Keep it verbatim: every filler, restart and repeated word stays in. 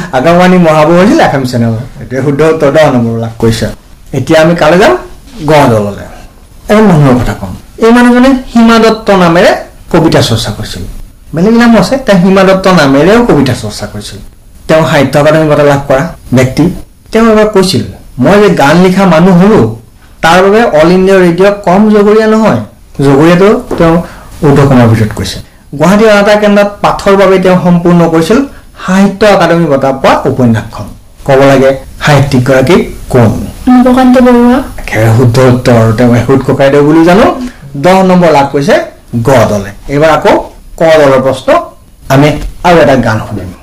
আকাশবাণী মহাবুৰ হৈছিল F M channel এতিয়া শুদ্ধ উত্তৰ দহ নম্বৰ লাভ কৰিছে এতিয়া আমি কালে যাম গ দললে এজন মানুহৰ কথা কম এই মানুহজনে হিমা দত্ত নামেৰে কবিতা চৰ্চা কৰিছিল বেলেগ নাম আছে তেওঁ হিমা দত্ত নামেৰেও কবিতা চৰ্চা কৰিছিল তেওঁ সাহিত্য একাডেমি বঁটা লাভ কৰা ব্যক্তি তেওঁ এবাৰ কৈছিল মই যে গান লিখা মানুহ হলো তাৰ বাবে অল ইণ্ডিয়া ৰেডিঅ' কম জগৰীয়া নহয় জগৰীয়াটো তেওঁ উদ্যোগৰ ভিতৰত কৈছে গুৱাহাটী অনাতাঁৰ কেন্দ্ৰত পাঠৰ বাবে তেওঁ সম্পূৰ্ণ কৰিছিল সাহিত্য একাডেমি বঁটা পোৱা উপন্যাসখন ক'ব লাগে সাহিত্যিকগৰাকী কোন নৱকান্ত বৰুৱা একেবাৰে শুদ্ধ উত্তৰ তেওঁ এহুত ককাইদেউ বুলি জানো দহ নম্বৰ লাভ কৰিছে গ দলে এইবাৰ আকৌ ক দলৰ প্ৰশ্ন আমি আৰু এটা গান শুনিম